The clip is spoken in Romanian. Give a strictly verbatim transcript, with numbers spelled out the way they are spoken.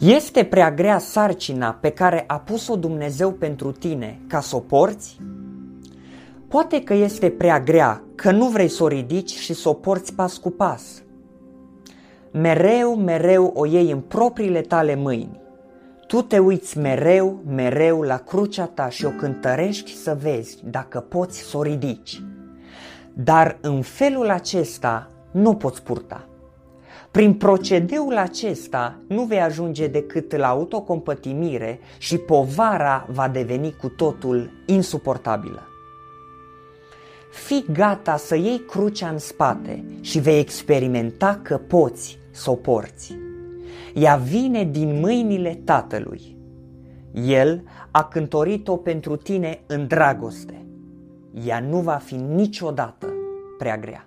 Este prea grea sarcina pe care a pus-o Dumnezeu pentru tine ca să o porți? Poate că este prea grea, că nu vrei să o ridici și să o porți pas cu pas. Mereu, mereu o iei în propriile tale mâini. Tu te uiți mereu, mereu la crucea ta și o cântărești să vezi dacă poți să o ridici. Dar în felul acesta nu poți purta. Prin procedeul acesta nu vei ajunge decât la autocompătimire și povara va deveni cu totul insuportabilă. Fii gata să iei crucea în spate și vei experimenta că poți să o porți. Ea vine din mâinile Tatălui. El a cântorit-o pentru tine în dragoste. Ea nu va fi niciodată prea grea.